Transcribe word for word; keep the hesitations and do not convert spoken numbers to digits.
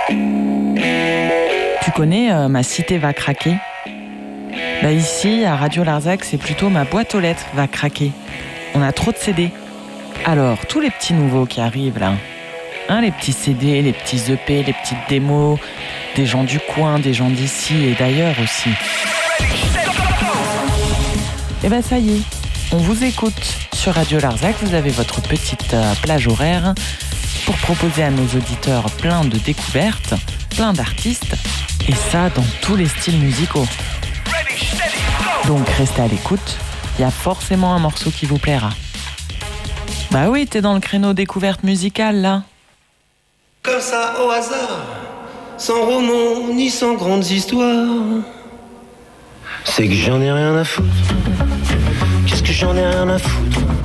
Tu connais euh, ma cité va craquer? Bah ici, à Radio Larzac, c'est plutôt ma boîte aux lettres va craquer. On a trop de C D. Alors, tous les petits nouveaux qui arrivent là, hein, les petits C D, les petits E P, les petites démos, des gens du coin, des gens d'ici et d'ailleurs aussi. Et ben ça y est, on vous écoute. Sur Radio Larzac, vous avez votre petite euh, plage horaire pour proposer à nos auditeurs plein de découvertes, plein d'artistes, et ça dans tous les styles musicaux. Donc restez à l'écoute, il y a forcément un morceau qui vous plaira. Bah oui, t'es dans le créneau découverte musicale là. Comme ça au hasard, sans roman ni sans grandes histoires. C'est que j'en ai rien à foutre. Qu'est-ce que j'en ai rien à foutre?